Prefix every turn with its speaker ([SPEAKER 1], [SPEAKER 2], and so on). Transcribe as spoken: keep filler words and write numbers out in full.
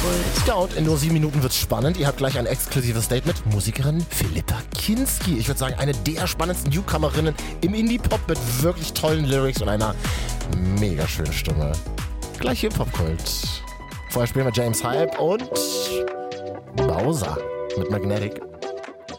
[SPEAKER 1] Ja, und in nur sieben Minuten wird's spannend. Ihr habt gleich ein exklusives Date mit Musikerin Philippa Kinski. Ich würde sagen, eine der spannendsten Newcomerinnen im Indie-Pop mit wirklich tollen Lyrics und einer mega schönen Stimme. Gleich hier im Popkult. Vorher spielen wir James Hype und Bowser mit Magnetic.